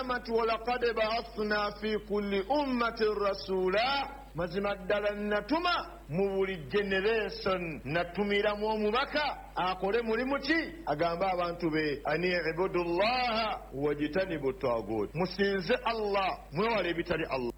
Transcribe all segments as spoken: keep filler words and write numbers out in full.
القيامة ولقد بعثنا في كل أمة رسولا mazima ddala natuma mu buli generation natumiramu omubaka akole mulimu ki agamba abantu be ani ibudullaha wajtanibu tagut musinze Allah mwewale ebitali Allah.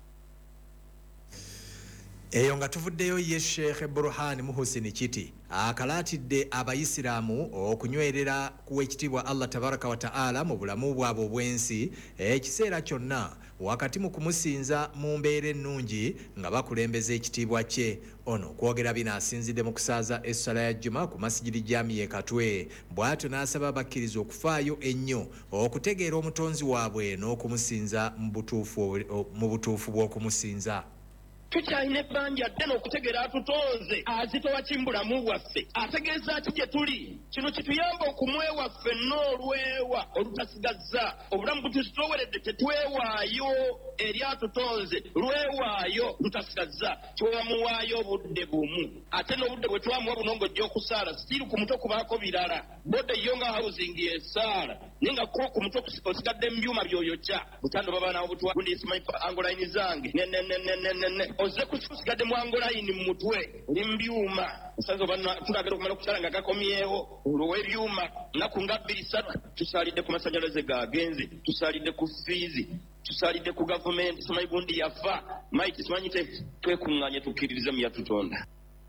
Eyo nga tuvuddeyo ye Sheikh Burhan Muhsin Kiti akalatidde abayisiraamu okunywerera ku ekitibwa Allah tabaraka wa taala mu bulamu bwabwe obwensi ekiseera kyonna wakati mu kumusinza mu mbeera ennungi nga bakulembeza ekitibwa kye. Ono kwogera bino asinzidde mu kusaaza essala ya Juma ku masigiri jami ye Katwe bw'atyo n'asaba abakkiriza okufaayo ennyo okutegeera omutonzi waabwe n'okumusinza mu butuufu bw'okumusinza. Tukyalina ebbanja ddene okutegeera atutonze azitowa kimbulamu bwaffe ategeeza ki gye tuli kino kituyamba okumwewaffe n'olwewa olutasigazza obulamu butusitoweredde tetwewaayo eri atutonze lwewaayo lutasigazza twamuwaayo obudde bumu ate n'obudde bwe twamuwa buno ng'ojja okusaala sitiiri ku mutwe kubaako birala bodde yo nga housing yesaala naye nga ko ku mutwe osigadde mu byuma byoyokya butando babaanawo butwa gundi isimanyi angolayini zange nenenenenene oze kusigadde mu angolayini mu mutwe oli mu byuma osanze oba tulagala okumala okukyala nga gakomyewo olwo ebyuma nnaku nga bbiri ssatu tusaalidde ku masanyalaze gagenze tusaalidde ku fiizi tusaalidde ku gavumenti simanyi gundi yafa maiti simanyi te twekuŋŋaanye tukkiririze mu yatutonda.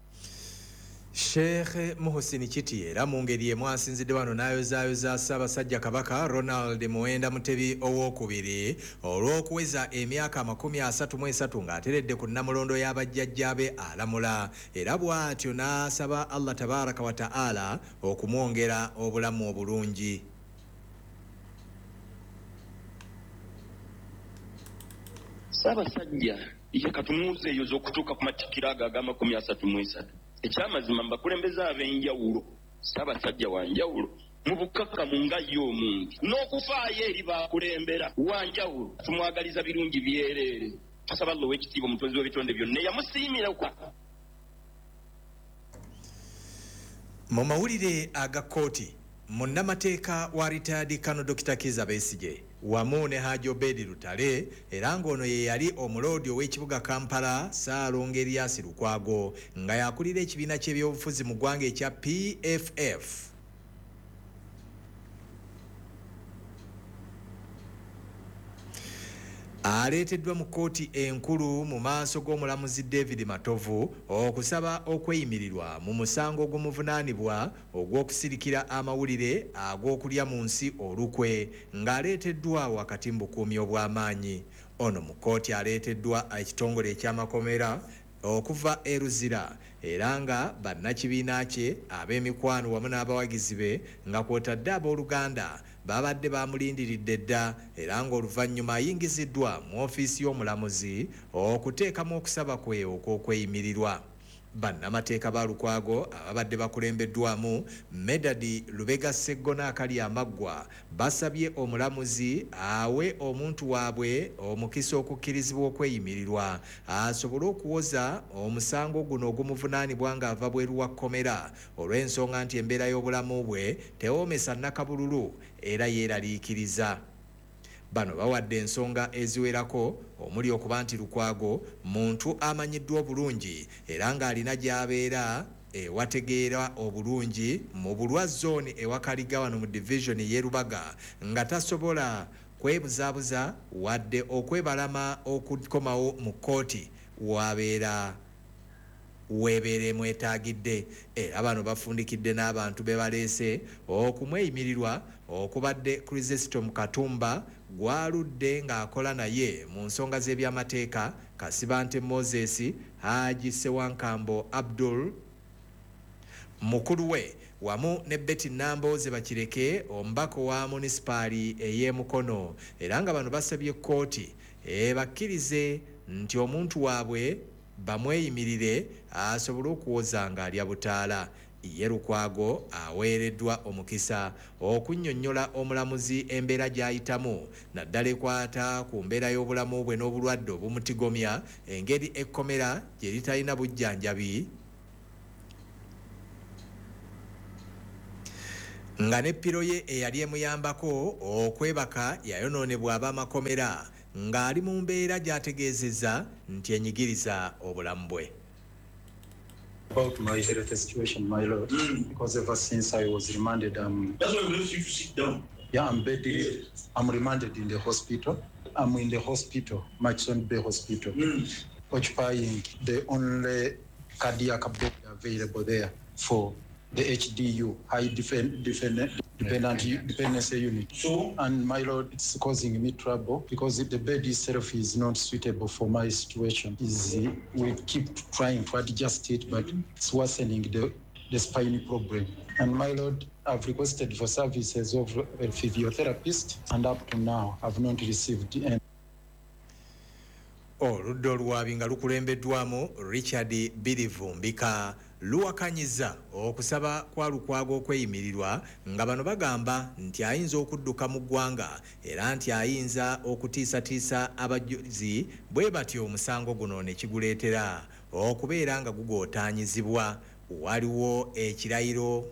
Sheikh Muhsin Kiti era mu ngeri emu asinzidde wano n'ayozaayoza Ssaabasajja Kabaka Ronald Muwenda Mutebi owookubiri olw'okuweza emyaka amakumi asatu mu esatu ng'ateredde ku nnamulondo y'abajjajjaabe alamula era bw'atyo n'asaba Allah tabaraka wa ta'ala okumwongera obulamu obulungi. Ssaabasajja ye katumuuzeeyo z'okutuuka ku matikira ago ag'amakumi asatu mu esatu ekyamazima mbakulembeza ab'enjawulo Ssaabasajja wa njawulo mu bukakkamu nga ye omuntu n'okufaayo eri bakulembera wa njawulo tumwagaliza birungi byereere tusaba Allah ow'ekitiibwa omutonzi w'ebitonde byonna yamusiimira kwa. Mu mawulire aga kkooti munnamateeka wa retired Kano Dokita Kizza Besigye wamu ne Haji Obedi Lutale era ng'ono ye yali omuloodi ow'ekibuga Kampala Ssaalongo Erias Lukwago nga yakulira ekibiina ky'ebyobufuzi mu ggwanga ekya P F F. Aleeteddwa mu kkooti enkulu mu maaso g'omulamuzi David Matovu okusaba okweyimirirwa mu musango ogumuvunaanibwa ogw'okusirikira amawulire ag'okulya mu nsi olukwe ng'aleeteddwa wakati mu bukuumi obw'amaanyi. Ono mu kkooti aleeteddwa ekitongole eky'amakomera okuva e Luzira era nga bannakibiina kye ab'emikwano wamu n'abawagizi be nga kw'otadde abooluganda babadde bamulindiridde dda era ng'oluvannyuma ayingiziddwa mu ofiisi y'omulamuzi okuteekamu okusaba kwe okw'okweyimirirwa. Bannamateeka ba Lukwago ababadde bakulembeddwamu Medadi Lubega Sseggona akali amaggwa basabye omulamuzi awe omuntu waabwe omukisa okukkirizibwa okweyimirirwa asobole okuwoza omusango guno ogumuvunaanibwa ng'ava bweru wa kkomera olw'ensonga nti embeera y'obulamu bwe tewoomesa nnakabululu era yeeraliikiriza. Bano bawadde ensonga eziwerako omuli okuba nti Lukwago muntu amanyiddwa obulungi era ng'alina gy'abeera ewategeera obulungi mu bulwa zooni ewa Kaliga wano mu division y'e Lubaga nga tasobola kwebuzaabuza wadde okwebalama okukomawo mu kkooti wabeera weebeere mwetaagidde. Era bano bafundikidde n'abantu be baleese okumweyimirirwa okubadde Chrysostom Katumba gwaludde ng'akola naye mu nsonga z'ebyamateeka Kasibante Moses Haji Sewankambo Abdul mukulu we wamu ne Betty Namboze Bakireke omubaka wa munisipaali ey'e Mukono era nga bano basabye kkooti ebakkirize nti omuntu waabwe bamweyimirire asobole okuwoza ng'alya butaala. Ye Lukwago aweereddwa omukisa okunnyonnyola omulamuzi embeera gy'ayitamu naddala ekwata ku mbeera y'obulamu bwe n'obulwadde obumutigomya engeri ekkomera gye litalina bujjanjabi nga ne piro ye eyali emuyambako okwebaka yayonoonebwa ab'amakomera ng'ali mu mbeera gy'ategeezezza nti enyigiriza obulamu bwe. About my health situation, my lord, mm. because ever since I was remanded, um, that's why we left you to sit down. Yeah, I'm bedded. Yes. I'm remanded in the hospital. I'm in the hospital, Murchison Bay Hospital, mm. occupying the only cardiac bed available there for the H D U, high defend, defend, dependent yeah. dependency unit. So, and my lord, it's causing me trouble because the bed itself is not suitable for my situation. Is uh, we keep trying to adjust it, but it's worsening the, the spine problem. And my lord, I've requested for services of a physiotherapist, and up to now, I've not received any. Oludda oluwaabi nga lukulembeddwamu Richard Birivumbika luwakanyiza okusaba kwa Lukwago okweyimirirwa nga bano bagamba nti ayinza okudduka mu ggwanga era nti ayinza okutiisatiisa abajulizi bwe batyo omusango guno ne kiguleetera okubeera nga gugootaanyizibwa. Waliwo ekirayiro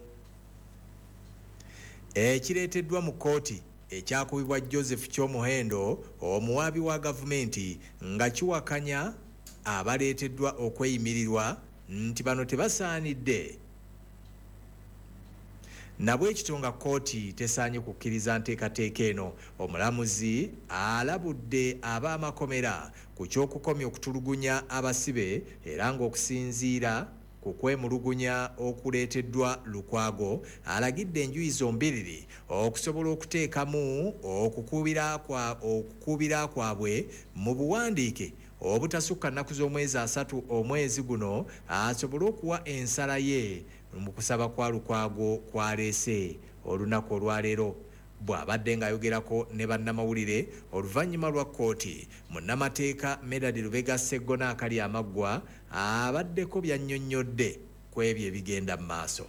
ekireeteddwa mu kkooti ekyakubibwa Joseph Kyomuhendo omuwaabi wa gavumenti nga kiwakanya abaleeteddwa okweyimirirwa nti bano tebasaanidde. Nabwe ekitonga kkooti tesaanye kukkiriza nteekateeka eno. Omulamuzi alabudde ab'amakomera ku ky'okukomya okutulugunya abasibe era ng'okusinziira ku kwemulugunya okuleeteddwa Lukwago alagidde enjuyi zombiriri okusobola okuteekamu okukuubira kwa okukuubira kwabwe mu buwandiike obutasukka nnaku z'omwezi asatu omwezi guno asobole okuwa ensala ye mu kusaba kwa Lukwago kwaleese olunaku olwaleero. Bw'abadde ng'ayogerako ne bannamawulire oluvannyuma lwa kkooti, munnamateeka Medard Lubega Sseggona akali amaggwa abaddeko byannyonnyodde ku ebyo ebigenda mu maaso.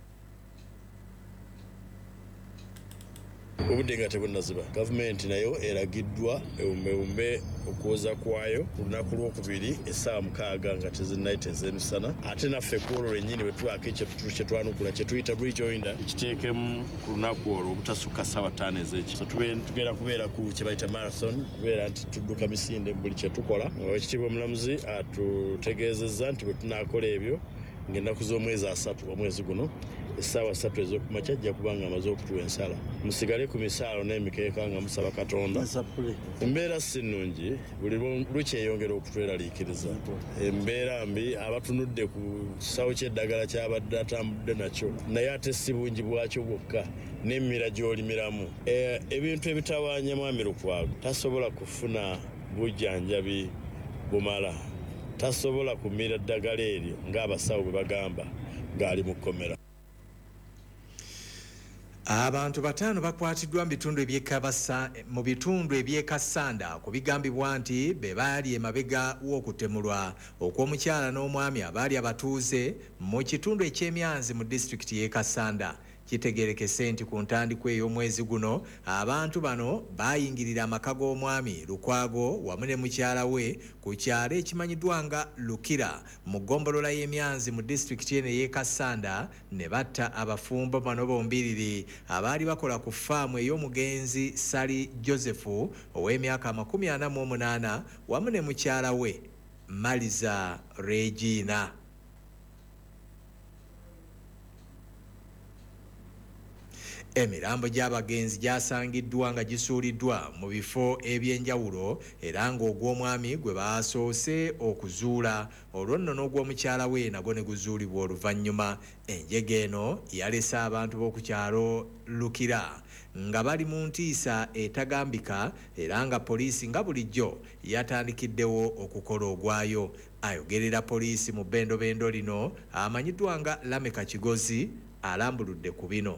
Obudde nga tebunnaziba, gavumenti nayo eragiddwa ewumbewumbe okwoza kwayo ku lunaku lwokubiri essaawa mukaaga nga tezinnayita ez'emisana, ate naffe ku olwo lwennyini bwe twako ekyetutulu kye twanukula kye tuyita bridge joinder ekiteekemu ku lunaku olwo obutasukka ssaawa ttaano ez'ekiro. So tugenda kubeera ku kye bayita marathon, kubeera nti tudduka misinde mu buli kye tukola. Ekitiibwa omulamuzi atutegeezezza nti bwe tunaakola ebyo ng'ennaku z'omwezi asatu omwezi guno essaawa ssatu ez'okumakya ajja kubanga amaze okutuwa ensala. Musigale ku misaalo n'emikeeka nga musaba Katonda. Embeera si nnungi, buli lukyeyongera okutweraliikiriza. Embeera mbi, abatunudde ku kisawo ky'eddagala ky'abadde atambudde nakyo naye ate si bungi bwakyo bwokka n'emmira gy'olimiramu. Ebintu ebitawaanya mwami Lukwago tasobola kufuna bujjanjabi bumala, tasobola kumira ddagala eryo ng'abasawo bwe bagamba ng'ali mu kkomera. Abantu bataano bakwatiddwa mu bitundu eby'ekabasa mu bitundu eby'ekasanda ku bigambibwa nti be baali emabega w'okutemulwa okw'omukyala n'omwami abaali abatuuze mu kitundu eky'Emyanzi mu disitulikiti y'e Kasanda. Kitegerekese nti ku ntandikwa ey'omwezi guno abantu bano baayingirira amaka g'omwami Lukwago wamu ne mukyala we ku kyalo ekimanyiddwa nga Lukira mu ggombolola y'Emyanzi mu disitulikiti eno y'e Kasanda ne batta abafumbo bano bombiriri abaali bakola ku ffaamu ey'omugenzi Sali Joseph ow'emyaka amakumi ana mu omunaana wamu ne mukyala we Maliza Regina. Emirambo gy'abagenzi gyasangiddwa nga gisuuliddwa mu bifo eby'enjawulo era ng'ogw'omwami gwe baasoose okuzuula olwo nno n'ogw'omukyala we nagwo ne guzuulibwa oluvannyuma. Enjega eno yalese abantu b'oku kyalo Lukira nga bali mu ntiisa etagambika era nga poliisi nga bulijjo yatandikiddewo okukola ogwayo. Ayogerera poliisi mu bbendobendo lino amanyiddwa nga Lameka Kigozi alambuludde ku bino.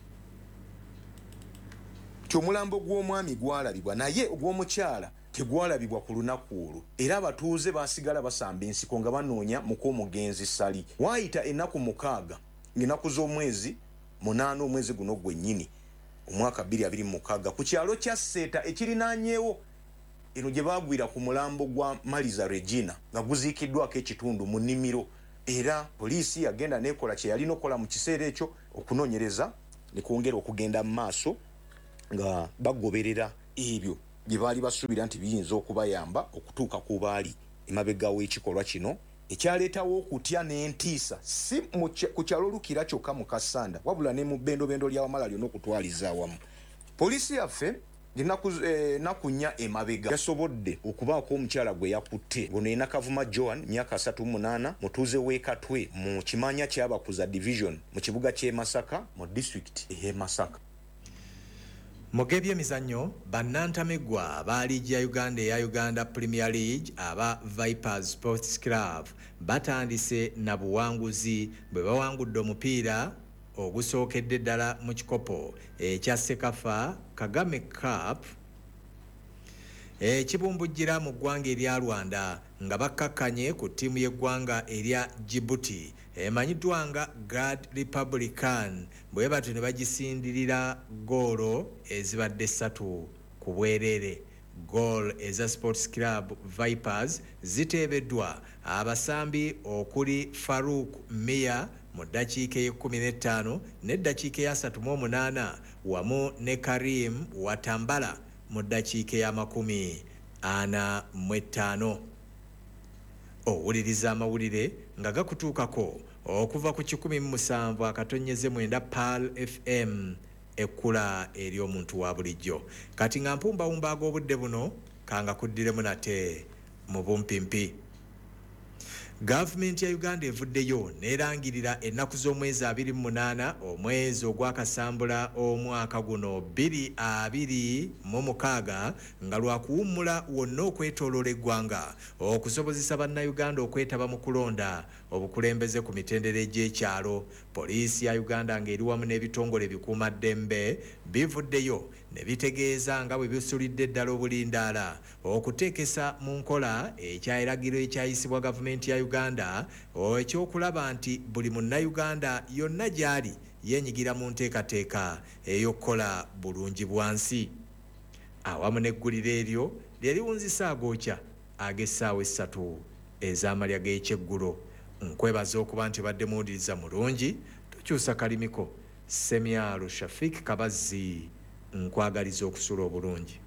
Omulambo gw'omwami gwalabibwa naye ogw'omukyala tegwalabibwa ku lunaku olwo era abatuuze baasigala basamba ensiko nga banoonya mukomugenzi Sali. Waayita ennaku mukaaga ng'ennaku z'omwezi munaana omwezi guno gwennyini omwaka bbiri abiri mu mukaaga ku kyalo kya Seeta ekirinaanyeewo eno gye baagwira ku mulambo gwa Maliza Regina nga guziikiddwako ekitundu mu nnimiro era poliisi yagenda n'ekola kye yalina okukola mu kiseera ekyo okunoonyereza ne kwongera okugenda mu maaso nga bagoberera ebyo bye baali basuubira nti biyinza okubayamba okutuuka ku baali emabega w'ekikolwa kino ekyaleetawo okutya n'entiisa si ku kyalo Lukira kyokka mu Kasanda wabula ne mu bbendobendo lya Wamala lyonna okutwaliza awamu. Poliisi yaffe ennaku nnya emabega yasobodde okubaako omukyala gwe yakutte ngono ena Kavuma Joan myaka asatu mu munaana mutuuze w'e Katwe mu kimanya ky'abakuza division mu kibuga ky'e Masaka mu district ey'e Masaka. Mu by'emizannyo bannantamegwa ba liigi ya Uganda eya Uganda Premier League aba Vipers Sports Club batandise na buwanguzi bwe bawangudde omupiira ogusookedde ddala mu kikopo ekya Sekafa Kagame Cup ekibumbujjira mu ggwanga erya Rwanda nga bakkakkanye ku ttiimu y'eggwanga erya Djibouti emanyiddwa nga Guard Republican bwe batyo ne bagisindirira goolo ezibadde ssatu ku bwereere. Goal eza Sports Club Vipers ziteebeddwa abasambi okuli Farouk Mia mu ddakiika y'ekkumi n'ettaano n'eddakiika ya asatu mu omunaana wamu ne Karim Watambala mu ddakiika y'amakumi ana mu ettaano. Owuliriza amawulire nga gakutuukako okuva ku kikumi mu musanvu akatonyeze mwenda Pal F M ekkula eri omuntu wa bulijjo. Kati nga mpumbawumba ag'obudde buno kanga kuddiremu nate mu bumpimpi. Gavumenti ya Uganda evuddeyo n'erangirira ennaku z'omwezi abiri mu munaana omwezi ogwakasambula omwaka guno bbiri abiri mu mukaaga nga lwakuwummula wonna okwetooloola eggwanga okusobozesa bannayuganda okwetaba mu kulonda obukulembeze ku mitendera egy'ekyalo. Poliisi ya Uganda ng'eri wamu n'ebitongole bikuumaddembe bivuddeyo ne bitegeeza nga bwe bisulidde ddala obulindaala okuteekesa mu nkola ekyayiragiro ekyayisibwa gavumenti ya Uganda ekyokulaba nti buli munnayuganda yonna gy'ali yeenyigira mu nteekateeka ey'okukola bulungi bwansi. Awamu n'egguliro eryo lye liwunzisa agookya ag'essaawa essatu ez'amalya g'ekyeggulo. Nkwebaza okuba nti badde muwuliriza mulungi, tokyusa kalimiko. Semyalo Shafik Kabazzi nkwagaliza okusula obulungi.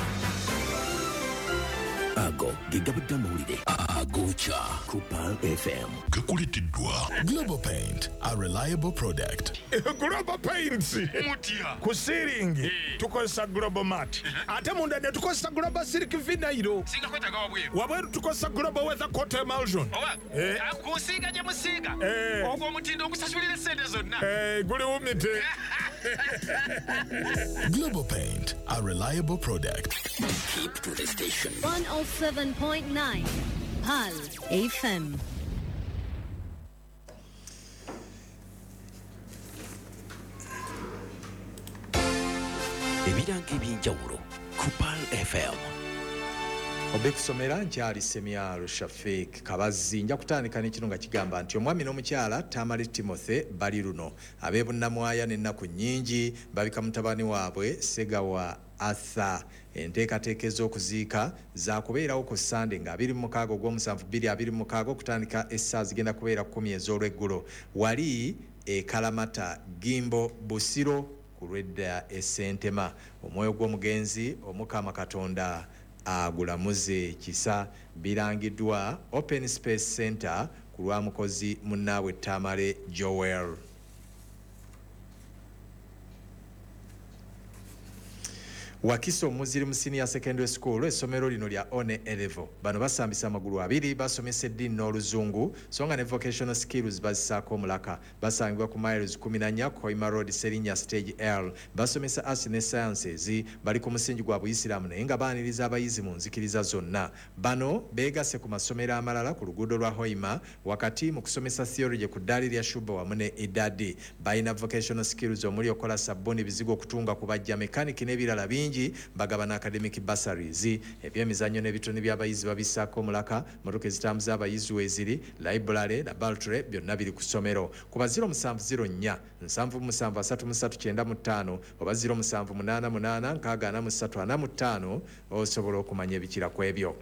Ago gigabudde amawulire agookya ku Pal F M. Gakulitiddwa Global Paint, a reliable product. Global Paints mutya ku ceiling tukozesa Global Mat ate munda ne tukozesa Global Silk Vinyl singa kwetaga wabweru wabweru tukozesa Global Weather Coat Emulsion oba eh kusinga je musiga eh ogwo mutindo okusasulira sente zonna eh guli umite. Global Paint, a reliable product. Keep to the station. one oh seven point nine Pal F M. Ebirango eby'enjawulo ku Pal F M. Obekusomera nkyali Semyalo Shafik Kabazzi. Nja kutandika n'ekino nga kigamba nti omwami n'omukyala Tamale Timothy bali luno ab'ebunnamwaya n'ennaku nnyingi babika mutabani waabwe Segawa Arthur. Enteekateeka ez'okuziika zaakubeerawo ku Sande nga abiri mu mukaaga ogw'omusanvu bbiri abiri mu mukaaga okutandika essaawa zigenda kubeera kkumi ez'olweggulo wali e Kalamata Gimbo Busiro ku lw'edda e Ssentema. Omwoyo gw'omugenzi Omukama Katonda agulamuze kisa birangiddwa Open Space Center ku lwa mukozi munnaabwe Tamale Joel. Wakiso Muslim Senior Secondary School essomero lino lya One Elevo bano basambisa amagulu abiri basomesa eddiini n'oluzungu songa ne vocational skills bazisaako omulaka. Basangibwa ku miles kumi na nnya Koima Road Serinya Stage L. Basomesa arts ne sciences bali ku musingi gwa Buyisiraamu naye nga baaniriza abayizi mu nzikiriza zonna. Bano beegase ku masomero amalala ku luguudo lwa Hoima wakati mu kusomesa theology ku ddaali lya Shuba wamu ne Idadi. Balina vocational skills omuli okola sabbuni bizigo okutunga kubajja mekaniki n'ebirala bingi bagabana academic bursaries. Ebyemizannyo n'ebitone by'abayizi babissaako omulaka motoka ezitambuza abayizi weziri library laboratory byonna biri ku ssomero. Kuba zero musanvu zero nnya nsanvu musanvu asatu musatu kyenda mu ttaano oba zero musanvu munaana munaana nkaaga ana mu ssatu ana mu ttaano osobola okumanya ebikira ku ebyo.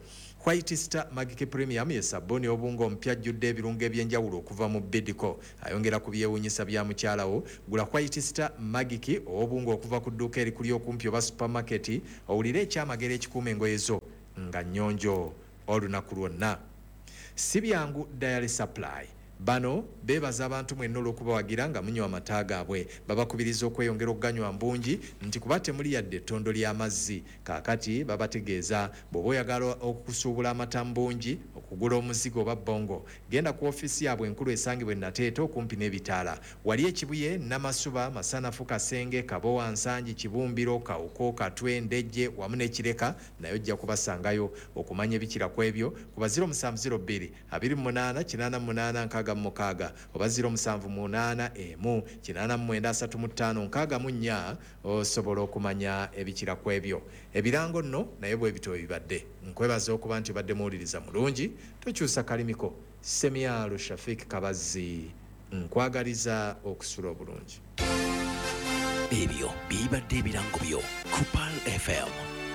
White Star Magic Premium ye sabuni obungo mpya ajjudde ebirungo ebyenjawulo okuva mu Bidco. Ayongera ku byewuunyisa bya mukyalawo, gula White Star Magic obungo okuva ku dduuka erikuli okumpi oba supermarket, owulire ekyamagero ekikuuma engoye zo nga nnyonjo olunaku lwonna. Si byangu Dairy Supply. Bano bebaza abantu mwenna olw'okubawagira nga munywa amata gaabwe. Babakubiriza okweyongera okuganywa mbungi nti kuba temuli yadde ettondo ly'amazzi. Kaakati babategeeza bw'oba oyagala okusuubula amata mbungi, okugula omuzigo oba bongo, genda ku ofiisi yaabwe enkulu esangibwa e Nateete okumpi n'ebitaala. Wali Ekibuye, Namasuba, Masanafu, Kasenge, Kabowa, Nsangi, Kibumbiro, Kawuko, Katwe, Ndejje wamu n'Ekireka nayo ojja kubasangayo. Okumanya ebikira ku ebyo kuba zero seven zero two two eight eight eight eight nkaaga mukaaga oba zero seven eight emu kinaana mu mwenda asatu mu ttaano nkaaga mu nnya osobola okumanya ebikira ku ebyo. Ebirango nno naye bwe bito bibadde. Nkwebaza okuba nti badde muwuliriza mulungi, tokyusa kalimiko. Semyalo Shafik Kabazi nkwagaliza okusula obulungi. Ebyo bibadde ebirango byo ku Pearl F M.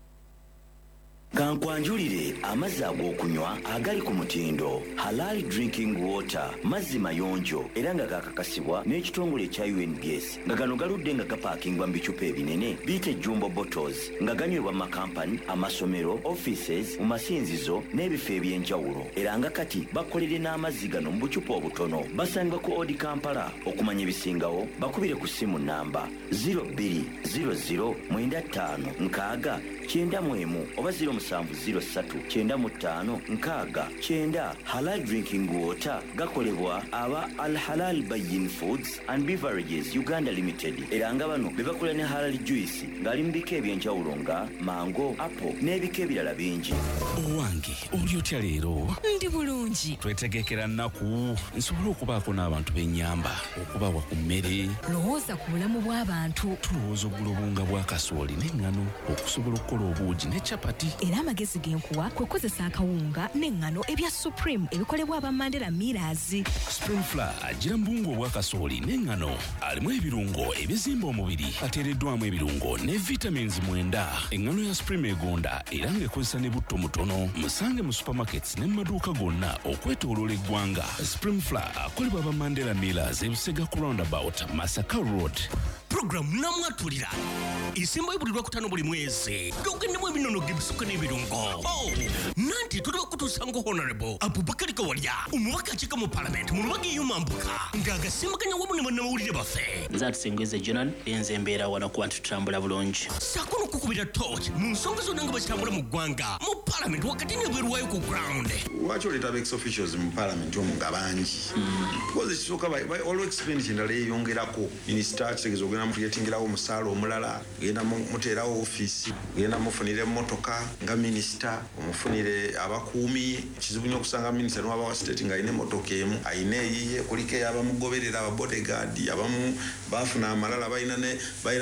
Kankwanjulire amazzi ag'okunywa agali ku mutindo Halal Drinking Water, mazzi mayonjo era nga gakakasibwa n'ekitongole ekya U N B S nga gano galudde nga gapaakingwa mu bicupa ebinene biyite jumbo bottles nga ganywebwa mu makampani, amasomero, offices, mu masinzizo n'ebifo ebyenjawulo era nga kati bakolere n'amazzi gano mu bucupa obutono. Basangibwa ku Odi Kampala. Okumanya ebisingawo bakubire ku ssimu namba zero two zero zero nine five nkaaga kyenda mu emu oba zero musanvu zero ssatu kyenda mu ttaano nkaaga kyenda. Halal Drinking Water gakolebwa aba Al Halal Bayin Foods and Beverages Uganda Limited era nga bano be bakola ne halal juice ng'ali mu bika ebyenjawulo nga mango, apple n'ebika ebirala bingi. Owange oli otya leero? Ndi bulungi. Twetegekera nnaku nsobole okubaako n'abantu b'ennyamba okubawa ku mmere. Lowooza ku bulamu bw'abantu. Tulowooza ogula obunga bwa kasooli n'eŋŋano okusobola okukola obuugi ne capati. Era amagezi genkuwa kwe kozesa akawunga n'eŋŋano ebya Supreme ebikolebwa aba Mandela Millers. Spring Flour agira mbungo obwa kasooli n'eŋŋano alimu ebirungo ebizimba omubiri ateereddwamu ebirungo ne vitamins mwenda. Eŋŋano ya Supreme egonda era ng'ekozesa ne butto mutono. Musange mu supermarkets ne mu maduuka gonna okwetooloola eggwanga. Spring Flour akolebwa aba Mandela Millers e Busega ku roundabout Masaka Road. Program namwatulira isimba ibulirwa kutano buli mwezi dogendemu ebinono gebisuka n'ebirungo. Oh, nanti tuli bakutusango Honorable Abubakar Kawalya umubaka achika mu parliament mu lubagi yumambuka ngagasimbaganya wamu ne bannamawulire baffe. Nzati Sengweze Jonan enze embeera wano kuba tutambula bulungi. Sakono kukubira torch mu nsonga zonna nga bakitambula mu ggwanga mu parliament wakati n'ebweruwayo ku ground. Lwaki oleeta ex officials mu parliament omu nga bangi? Because ekisooka olwo expenditure endala eyongerako. Minisita kitegeeza ogenda mutuyettingirawo omusaala omulala, genda muteerawo ofiisi, genda mufunire emmotoka nga minisita, omufunire abakuumi. Kizibu nnyo okusanga minisita n'waba wa state ng'alina emmotoka emu, alina eyiye, kuliko eyabamugoberera aba bodyguard, abamu baafuna amalala balina ne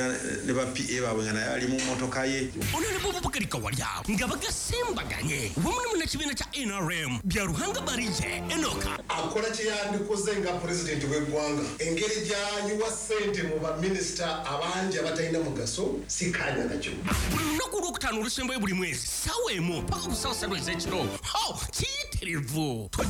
ba P A baabwe nga naye ali mu mmotoka ye. Honorable Abubakar Kawalya nga bagasimbaganye wamu ne munnakibiina kya N R M bya Ruhanga Barije Enoka akola kye yandikoze nga pulezidenti w'eggwanga, engeri gy'ayiwa ssente mu baminisita abangi abatalina mugaso sikanya nakyo. Buli lunaku olwokutaano olusembayo buli mwezi ssaawa emu paka ku ssaawa ssatu ez'ekiro. Kiyitirivu.